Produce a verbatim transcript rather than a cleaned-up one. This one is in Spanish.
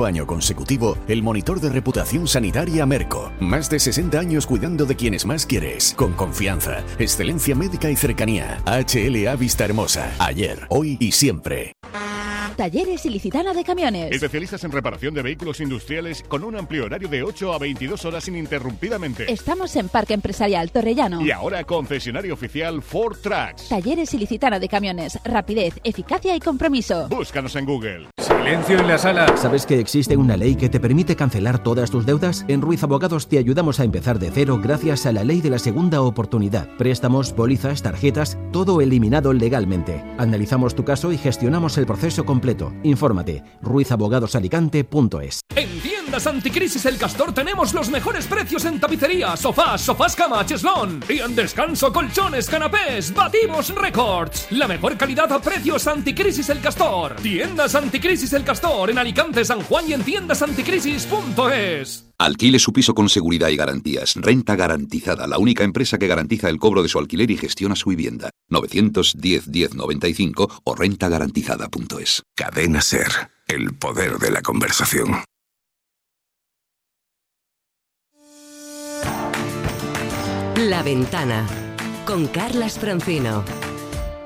Año consecutivo, el monitor de reputación sanitaria Merco. Más de sesenta años cuidando de quienes más quieres. Con confianza, excelencia médica y cercanía. H L A Vista Hermosa. Ayer, hoy y siempre. Talleres Ilicitana de Camiones. Especialistas en reparación de vehículos industriales con un amplio horario de ocho a veintidós horas ininterrumpidamente. Estamos en Parque Empresarial Torrellano. Y ahora concesionario oficial Ford Trucks. Talleres Ilicitana de Camiones. Rapidez, eficacia y compromiso. Búscanos en Google. Silencio en la sala. ¿Sabes que existe una ley que te permite cancelar todas tus deudas? En Ruiz Abogados te ayudamos a empezar de cero gracias a la ley de la segunda oportunidad. Préstamos, pólizas, tarjetas, todo eliminado legalmente. Analizamos tu caso y gestionamos el proceso completo. Infórmate, ruiz abogados alicante punto es. En Tiendas Anticrisis El Castor tenemos los mejores precios en tapicería, sofás, sofás cama, cheslón. Y en descanso, colchones, canapés. Batimos récords. La mejor calidad a precios. Anticrisis El Castor. Tiendas Anticrisis El Castor en Alicante, San Juan y en tiendas anticrisis punto es. Alquile su piso con seguridad y garantías. Renta Garantizada, la única empresa que garantiza el cobro de su alquiler y gestiona su vivienda. novecientos diez diez noventa y cinco o renta garantizada punto es. Cadena SER, el poder de la conversación. La Ventana, con Carlas Francino.